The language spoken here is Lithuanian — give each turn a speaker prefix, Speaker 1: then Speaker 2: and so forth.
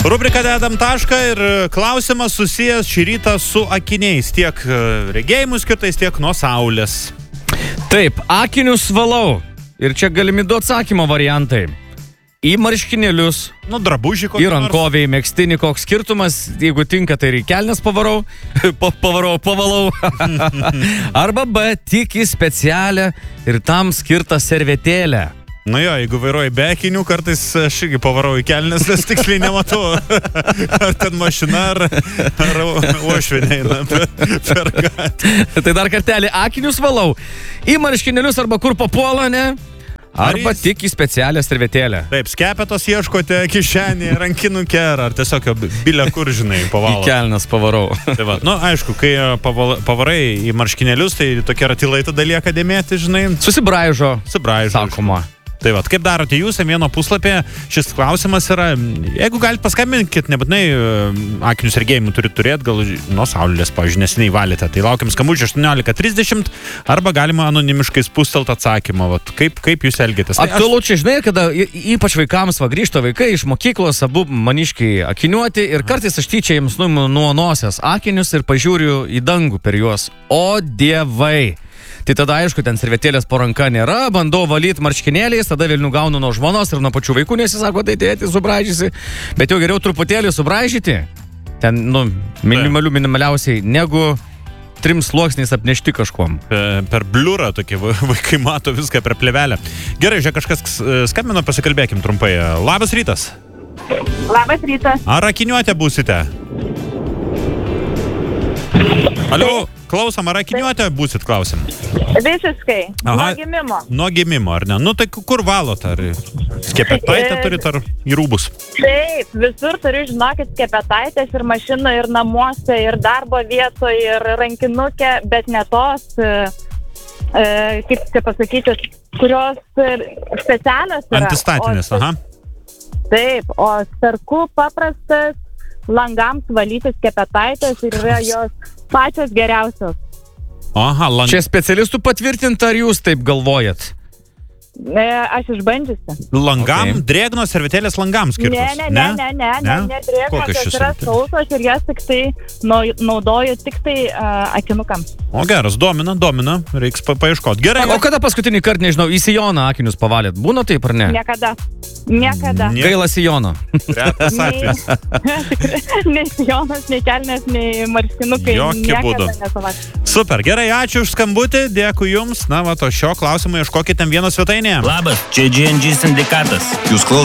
Speaker 1: Rubrika dedam tašką ir klausimas susijęs šį rytą su akiniais, tiek regėjimų skirtais, tiek nuo saulės.
Speaker 2: Taip, akinius valau. Ir čia galimi du atsakymo variantai. Į marškinėlius,
Speaker 1: drabužį kokį
Speaker 2: į rankoviai, megztinį, koks skirtumas, jeigu tinka, tai ir į kelnes pavalau. Arba B, tik į specialią ir tam skirtą servetėlę.
Speaker 1: Jeigu vairuoji be akinių, kartais aš irgi pavarau į kelnes, nes tiksliai nematau, ar ten mašina, ar uošvienė eina per gatvę.
Speaker 2: Tai dar kartelį, akinius valau. Į marškinėlius arba kur papuola, ne? Arba tik į specialią servetėlę.
Speaker 1: Taip, skepetos ieškote kišenėje, rankinuke, ar tiesiog bilę kur, žinai, pavalo.
Speaker 2: Į kelnes pavarau.
Speaker 1: Tai va, aišku, kai pavarai į marškinėlius, tai tokie ratilai tada lieka dėmėti, žinai.
Speaker 2: Susibraižo.
Speaker 1: Sakoma. Tai va, kaip darote jūs, vieno puslapyje, šis klausimas yra, jeigu galite paskambinkit, nebūtinai akinius regėjimų turite turėti, gal nuo saulės, pavyzdžiui, neseniai valėte. Tai laukiam skambučio 18:30 arba galima anonimiškai spustelt atsakymą. Vat, kaip jūs elgiatės?
Speaker 2: Aktualu čia, žinai, kada ypač vaikams grįžta vaikai iš mokyklos, abu maniškiai akiniuoti ir kartais aš tyčia jiems nuo nosies akinius ir pažiūriu į dangų per juos. O dievai! Tai tada, aišku, ten servetėlės po ranka nėra, bandau valyti marškinėliais, tada vėl nugaunu nuo žmonos ir nuo pačių vaikų, nes jis sako, tai tėti subraižysi, bet jau geriau truputėlį subraižyti, ten, minimaliausiai, negu 3 sluoksniais apnešti kažkuom.
Speaker 1: Per bliurą tokie vaikai mato viską per plėvelę. Gerai, žiūrėk, kažkas skambino, pasikalbėkim trumpai. Labas rytas.
Speaker 3: Labas rytas.
Speaker 1: Ar akiniuotė būsite? Alio, klausom, ar akiniuotė būsit, klausim?
Speaker 3: Visiškai. Nuo gimimo.
Speaker 1: Nuo gimimo, ar ne? Tai kur valot? Ar skepetaitę turit, ar į rūbus?
Speaker 3: Taip, visur turiu, žinokit, skepetaitės ir mašinoje, ir namuose, ir darbo vietoje, ir rankinuke, bet ne tos, kaip čia pasakyti, kurios specialios yra.
Speaker 1: Antistatinės,
Speaker 3: Taip, o perku paprastas langams valyti skepetaitės ir yra jos pačios geriausios.
Speaker 2: Čia specialistų patvirtinta, ar jūs taip galvojat?
Speaker 3: Aš išbandžiusi.
Speaker 1: Langam, drėgnos servetėlės langams skirtos?
Speaker 3: Ne, drėgnos, jos yra sausos ir jas tik tai naudoju tik tai akinukams.
Speaker 1: O geras, domina, reiks paieškoti. Gerai.
Speaker 2: O kada paskutinį kartą, nežinau, į sijoną akinius pavalėt? Būna taip, ar ne?
Speaker 3: Niekada.
Speaker 2: Gaila sijono.
Speaker 1: Retas atvejis.
Speaker 3: Nei sijonas, nei kelnes, nei marškinukai.
Speaker 1: Jokiu būdu. Super, gerai, ačiū už skambutį, dėkui jums. Na, o šio klausimo ieškokite ten vieno svetainėje.
Speaker 4: Labas, čia G&G sindikatas. Jūs klausotės